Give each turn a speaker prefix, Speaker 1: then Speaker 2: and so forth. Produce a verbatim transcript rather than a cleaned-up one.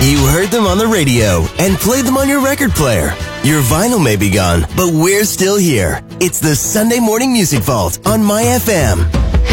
Speaker 1: You heard them on the radio and played them on your record player. Your vinyl may be gone, but we're still here. It's the Sunday Morning Music Vault on My F M.